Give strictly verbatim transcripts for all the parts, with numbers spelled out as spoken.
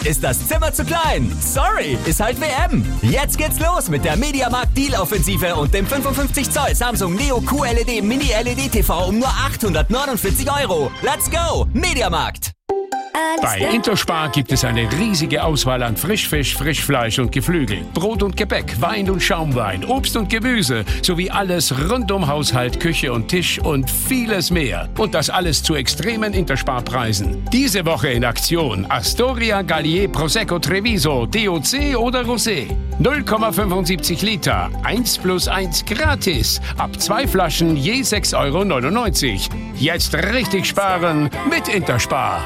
ist das Zimmer zu klein. Sorry, ist halt W M. Jetzt geht's los mit der Mediamarkt Deal-Offensive und dem fünfundfünfzig Zoll Samsung Neo Q L E D Mini-L E D T V um nur achthundertneunundvierzig Euro. Let's go, Mediamarkt. Bei Interspar gibt es eine riesige Auswahl an Frischfisch, Frischfleisch und Geflügel, Brot und Gebäck, Wein und Schaumwein, Obst und Gemüse sowie alles rund um Haushalt, Küche und Tisch und vieles mehr. Und das alles zu extremen Interspar-Preisen. Diese Woche in Aktion Astoria, Gallier, Prosecco, Treviso, D O C oder Rosé. null Komma fünfundsiebzig Liter, eins plus eins gratis. Ab zwei Flaschen je sechs Euro neunundneunzig. Jetzt richtig sparen mit Interspar.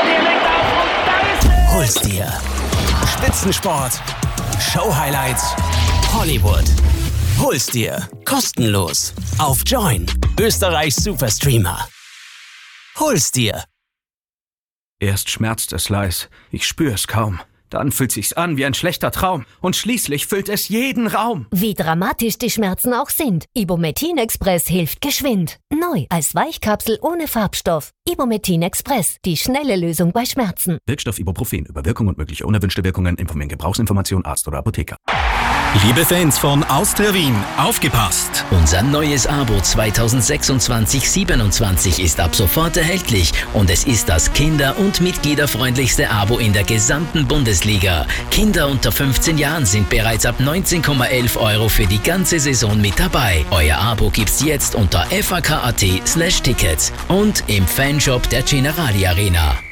Hol's dir. Spitzensport, Show-Highlights, Hollywood. Hol's dir. Kostenlos. Auf Join. Österreichs Superstreamer. Hol's dir. Erst schmerzt es leis. Ich spür's kaum. Dann fühlt sich's an wie ein schlechter Traum. Und schließlich füllt es jeden Raum. Wie dramatisch die Schmerzen auch sind. Ibumetin Express hilft geschwind. Neu als Weichkapsel ohne Farbstoff. Ibumetin Express. Die schnelle Lösung bei Schmerzen. Wirkstoff Ibuprofen. Über Wirkung und mögliche unerwünschte Wirkungen informieren Gebrauchsinformation Arzt oder Apotheker. Liebe Fans von Austria Wien, aufgepasst! Unser neues Abo zweitausendsechsundzwanzig siebenundzwanzig ist ab sofort erhältlich und es ist das kinder- und mitgliederfreundlichste Abo in der gesamten Bundesliga. Kinder unter fünfzehn Jahren sind bereits ab neunzehn Komma elf Euro für die ganze Saison mit dabei. Euer Abo gibt's jetzt unter f a k punkt a t slash tickets und im Fanshop der Generali Arena.